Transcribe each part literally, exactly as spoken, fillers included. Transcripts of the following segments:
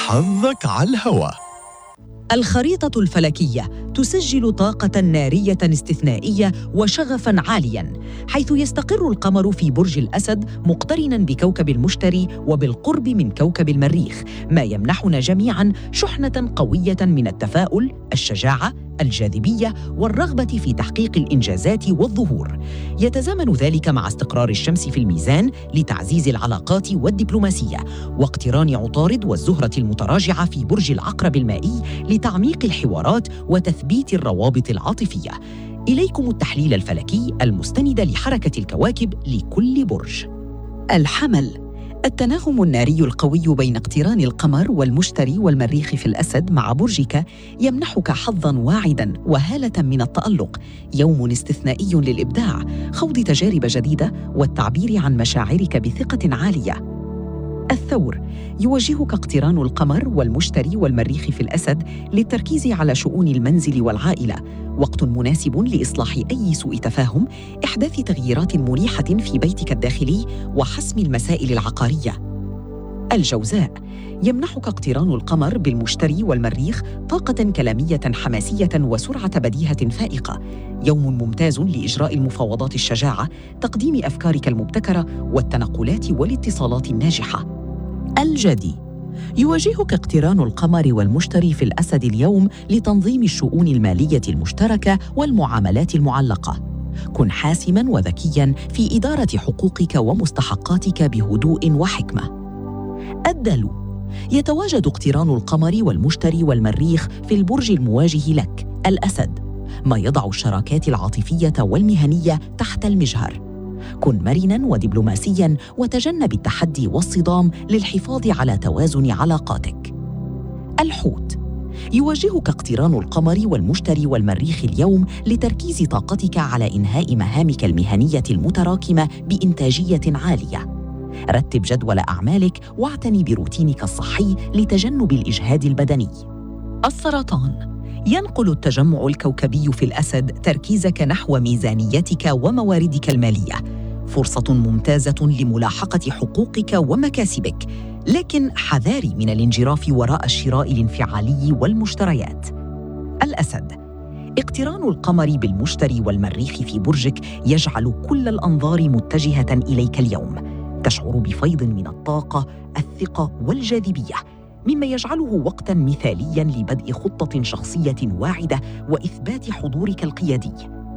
حظك على الهوا. الخريطة الفلكية تسجل طاقة نارية استثنائية وشغفاً عالياً، حيث يستقر القمر في برج الأسد مقترناً بكوكب المشتري وبالقرب من كوكب المريخ، ما يمنحنا جميعاً شحنة قوية من التفاؤل، الشجاعة، الجاذبية والرغبة في تحقيق الإنجازات والظهور. يتزامن ذلك مع استقرار الشمس في الميزان لتعزيز العلاقات والدبلوماسية، واقتران عطارد والزهرة المتراجعة في برج العقرب المائي لتعميق الحوارات وتثبيت الروابط العاطفية. إليكم التحليل الفلكي المستند لحركة الكواكب لكل برج. الحمل. التناغم الناري القوي بين اقتران القمر والمشتري والمريخ في الأسد مع برجك يمنحك حظاً واعداً وهالة من التألق، يوم استثنائي للإبداع، خوض تجارب جديدة والتعبير عن مشاعرك بثقة عالية. الثور. يوجهك اقتران القمر والمشتري والمريخ في الأسد للتركيز على شؤون المنزل والعائلة، وقت مناسب لإصلاح أي سوء تفاهم، إحداث تغييرات مريحة في بيتك الداخلي وحسم المسائل العقارية. الجوزاء. يمنحك اقتران القمر بالمشتري والمريخ طاقة كلامية حماسية وسرعة بديهة فائقة، يوم ممتاز لإجراء المفاوضات الشجاعة، تقديم أفكارك المبتكرة والتنقلات والاتصالات الناجحة. الجدي. يواجهك اقتران القمر والمشتري في الأسد اليوم لتنظيم الشؤون المالية المشتركة والمعاملات المعلقة. كن حاسماً وذكياً في إدارة حقوقك ومستحقاتك بهدوء وحكمة. الدلو. يتواجد اقتران القمر والمشتري والمريخ في البرج المواجه لك، الأسد، ما يضع الشراكات العاطفية والمهنية تحت المجهر. كن مرناً ودبلوماسياً وتجنب التحدي والصدام للحفاظ على توازن علاقاتك. الحوت. يواجهك اقتران القمر والمشتري والمريخ اليوم لتركيز طاقتك على إنهاء مهامك المهنية المتراكمة بإنتاجية عالية. رتب جدول أعمالك واعتني بروتينك الصحي لتجنب الإجهاد البدني. السرطان. ينقل التجمع الكوكبي في الأسد تركيزك نحو ميزانيتك ومواردك المالية، فرصة ممتازة لملاحقة حقوقك ومكاسبك، لكن حذاري من الانجراف وراء الشراء الانفعالي والمشتريات. الأسد. اقتران القمر بالمشتري والمريخ في برجك يجعل كل الأنظار متجهة إليك اليوم، تشعر بفيض من الطاقة، الثقة والجاذبية، مما يجعله وقتاً مثالياً لبدء خطة شخصية واعدة وإثبات حضورك القيادي.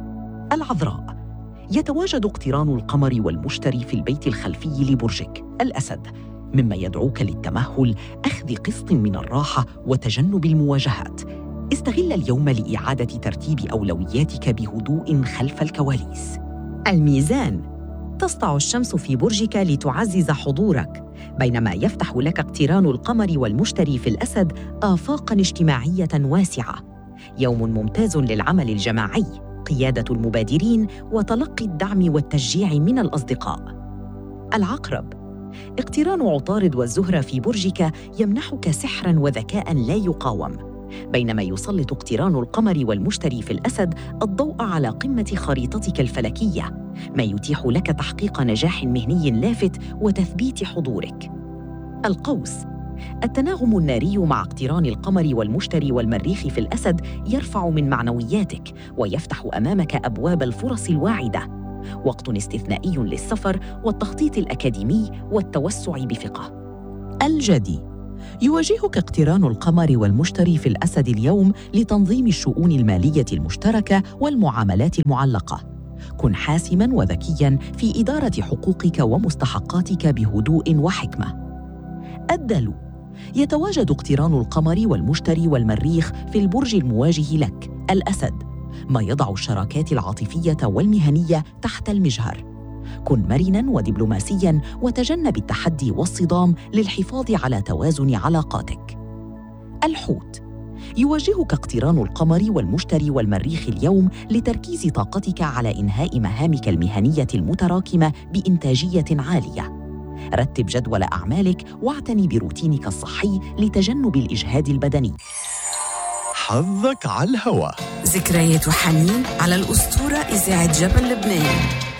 العذراء. يتواجد اقتران القمر والمشتري في البيت الخلفي لبرجك، الأسد، مما يدعوك للتمهل، أخذ قسط من الراحة وتجنب المواجهات. استغل اليوم لإعادة ترتيب أولوياتك بهدوء خلف الكواليس. الميزان. تسطع الشمس في برجك لتعزز حضورك، بينما يفتح لك اقتران القمر والمشتري في الأسد آفاقاً اجتماعية واسعة، يوم ممتاز للعمل الجماعي، قيادة المبادرين وتلقي الدعم والتشجيع من الأصدقاء. العقرب. اقتران عطارد والزهرة في برجك يمنحك سحراً وذكاء لا يقاوم، بينما يسلط اقتران القمر والمشتري في الأسد الضوء على قمة خريطتك الفلكية، ما يتيح لك تحقيق نجاح مهني لافت وتثبيت حضورك. القوس. التناغم الناري مع اقتران القمر والمشتري والمريخ في الأسد يرفع من معنوياتك ويفتح أمامك أبواب الفرص الواعدة، وقت استثنائي للسفر والتخطيط الأكاديمي والتوسع بثقة. الجدي. يواجهك اقتران القمر والمشتري في الأسد اليوم لتنظيم الشؤون المالية المشتركة والمعاملات المعلقة. كن حاسماً وذكياً في إدارة حقوقك ومستحقاتك بهدوء وحكمة. الدلو. يتواجد اقتران القمر والمشتري والمريخ في البرج المواجه لك، الأسد، ما يضع الشراكات العاطفية والمهنية تحت المجهر. كن مرناً ودبلوماسياً وتجنب التحدي والصدام للحفاظ على توازن علاقاتك. الحوت. يواجهك اقتران القمر والمشتري والمريخ اليوم لتركيز طاقتك على إنهاء مهامك المهنية المتراكمة بإنتاجية عالية. رتب جدول أعمالك واعتني بروتينك الصحي لتجنب الإجهاد البدني. حظك على الهوا. ذكريات وحنين على الأسطورة إذاعة جبل لبنان.